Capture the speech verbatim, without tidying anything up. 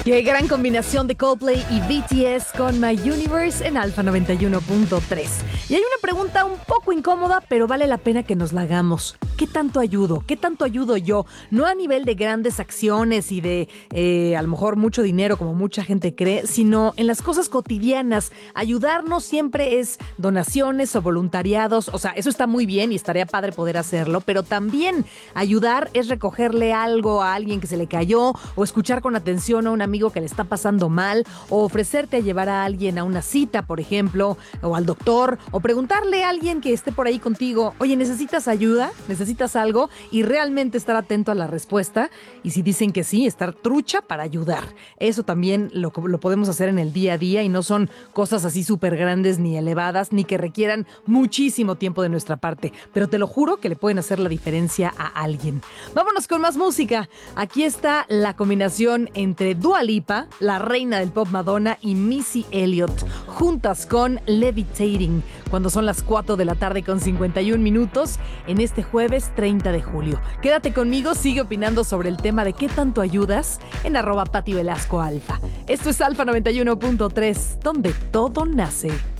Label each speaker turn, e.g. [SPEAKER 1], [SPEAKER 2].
[SPEAKER 1] Qué gran combinación de Coldplay y B T S con My Universe en Alfa noventa y uno punto tres. Y hay una pregunta un poco incómoda, pero vale la pena que nos la hagamos. ¿Qué tanto ayudo? ¿Qué tanto ayudo yo? No a nivel de grandes acciones y de eh, a lo mejor mucho dinero como mucha gente cree, sino en las cosas cotidianas. Ayudarnos siempre es donaciones o voluntariados. O sea, eso está muy bien y estaría padre poder hacerlo, pero también ayudar es recogerle algo a alguien que se le cayó o escuchar con atención a un amigo que le está pasando mal o ofrecerte a llevar a alguien a una cita, por ejemplo, o al doctor, o preguntarle a alguien que esté por ahí contigo, oye, ¿necesitas ayuda? ¿Necesitas algo? Y realmente estar atento a la respuesta. Y si dicen que sí, estar trucha para ayudar. Eso también lo, lo podemos hacer en el día a día y no son cosas así súper grandes ni elevadas, ni que requieran muchísimo tiempo de nuestra parte. Pero te lo juro que le pueden hacer la diferencia a alguien. Vámonos con más música. Aquí está la combinación entre Dua Lipa, la reina del pop Madonna, y Missy Elliott, juntas con Levitating, cuando son las cuatro de la tarde con cincuenta y un minutos, en este jueves treinta de julio. Quédate conmigo, sigue opinando sobre el tema de qué tanto ayudas en arroba Pati Velasco Alfa. Esto es Alfa noventa y uno punto tres, donde todo nace.